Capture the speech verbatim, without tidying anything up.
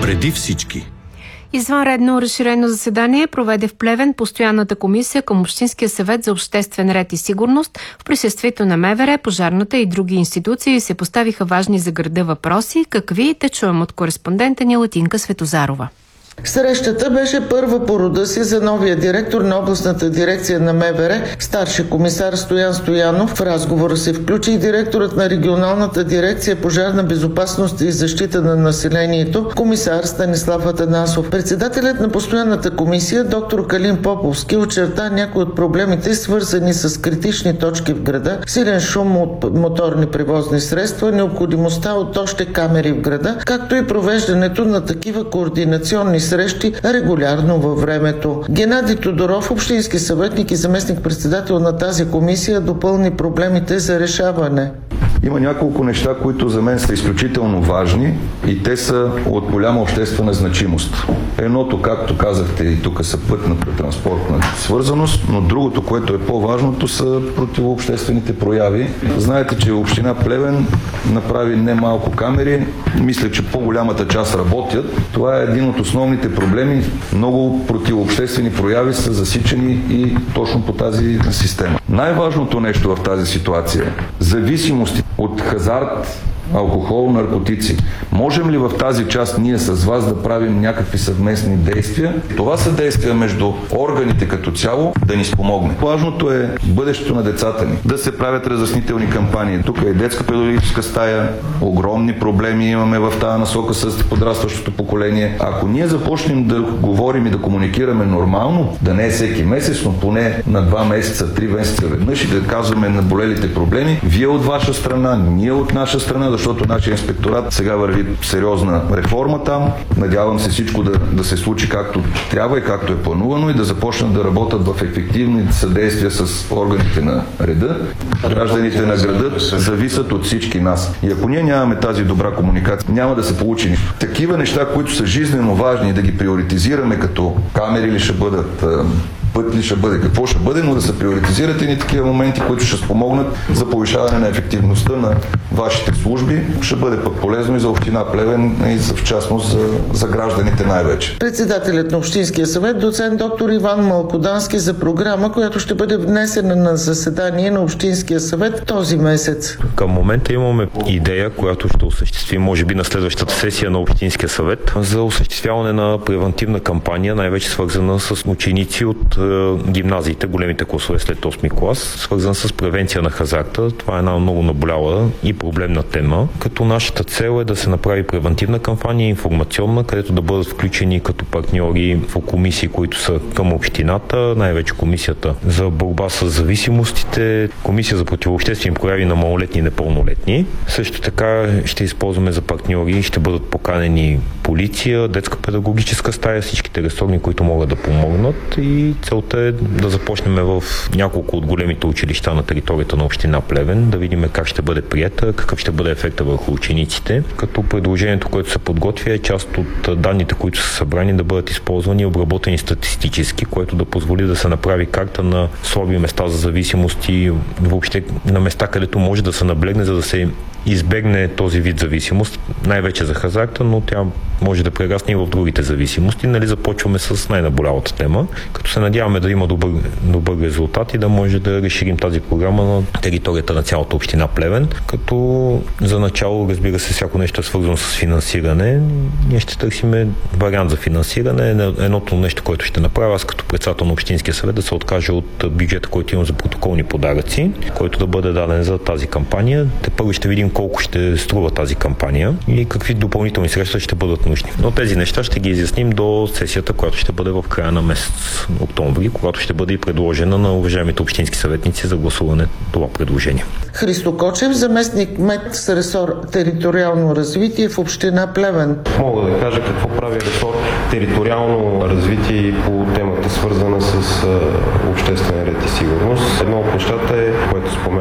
Преди всички. Извънредно разширено заседание проведе в Плевен постоянната комисия към Общинския съвет за обществен ред и сигурност. В присъствието на МВР, пожарната и други институции се поставиха важни за града въпроси. Какви? Те чуем от кореспондента ни Латинка Светозарова. Срещата беше първа по рода си за новия директор на областната дирекция на МВР, старши комисар Стоян Стоянов. В разговора се включи и директорът на регионалната дирекция пожарна безопасност и защита на населението, комисар Станислав Атанасов. Председателят на постоянната комисия, доктор Калин Поповски, очерта някои от проблемите, свързани с критични точки в града, силен шум от моторни превозни средства, необходимостта от още камери в града, както и провеждането на такива координационни срещи регулярно във времето. Геннадий Тодоров, общински съветник и заместник-председател на тази комисия, допълни проблемите за решаване. Има няколко неща, които за мен са изключително важни и те са от голяма обществена значимост. Едното, както казахте, и тук са пътната транспортна свързаност, но другото, което е по-важното, са противообществените прояви. Знаете, че община Плевен направи немалко камери. Мисля, че по-голямата част работят. Това е един от основните проблеми. Много противообществени прояви са засичани и точно по тази система. Най-важното нещо в тази ситуация е зависимости от хазарт, алкохол, наркотици. Можем ли в тази част ние с вас да правим някакви съвместни действия? Това са действия между органите като цяло да ни спомогне. Важното е бъдещето на децата ни. Да се правят разяснителни кампании. Тук е детска педагогическа стая. Огромни проблеми имаме в тази насока с подрастващото поколение. Ако ние започнем да говорим и да комуникираме нормално, да не е всеки месец, но поне на два месеца, три месеца веднъж и да казваме на болелите проблеми, вие от ваша страна, ние от наша страна, защото нашия инспекторат сега върви сериозна реформа там. Надявам се всичко да, да се случи както трябва и както е планувано и да започнат да работят в ефективни съдействия с органите на реда. Гражданите на града зависят от всички нас. И ако ние нямаме тази добра комуникация, няма да се получи нищо. Такива неща, които са жизнено важни, да ги приоритизираме като камери ли ще бъдат, път ли ще бъде, какво ще бъде, но да се приоритизират и такива моменти, които ще спомогнат за повишаване на ефективността на вашите служби. Ще бъде пък полезно и за община Плевен и за, в частност за, за гражданите най-вече. Председателят на Общинския съвет, доцент доктор Иван Малкодански, за програма, която ще бъде внесена на заседание на Общинския съвет този месец. Към момента имаме идея, която ще осъществим, може би на следващата сесия на Общинския съвет, за осъществяване на превантивна кампания, най-вече свързана с ученици от гимназиите, големите класове след осми клас, свързан с превенция на хазарта. Това е една много наболяла и проблемна тема, като нашата цел е да се направи превентивна кампания, информационна, където да бъдат включени като партньори в комисии, които са към общината, най-вече комисията за борба с зависимостите, комисия за противообществени прояви на малолетни и непълнолетни. Също така ще използваме за партньори, ще бъдат поканени полиция, детска педагогическа стая, всичките ресорни, които могат да помогнат, и целта е да започнем в няколко от големите училища на територията на община Плевен, да видим как ще бъде приета, какъв ще бъде ефекта върху учениците, като предложението, което се подготвя, е част от данните, които са събрани, да бъдат използвани и обработени статистически, което да позволи да се направи карта на слаби места за зависимости, въобще на места, където може да се наблегне, за да се избегне този вид зависимост, най-вече за хазарта, но тя може да прерасне и в другите зависимости. Нали, започваме с най-наболялата тема, като се надяваме да има добър, добър резултат и да може да разширим тази програма на територията на цялата община Плевен, като за начало, разбира се, всяко нещо е свързано с финансиране. Ние ще търсиме вариант за финансиране. Едното нещо, което ще направя аз като председател на Общинския съвет, да се откаже от бюджета, който имам за протоколни подаръци, който да бъде даден за тази кампания. Те първо ще видим колко ще струва тази кампания и какви допълнителни средства ще бъдат нужни. Но тези неща ще ги изясним до сесията, която ще бъде в края на месец октомври, когато ще бъде и предложена на уважаемите общински съветници за гласуване това предложение. Христо Кочев, заместник мед с ресор териториално развитие в община Плевен. Мога да кажа какво прави ресор териториално развитие по темата, свързана с обществен ред и сигурност. Едно от нещата е, което спомена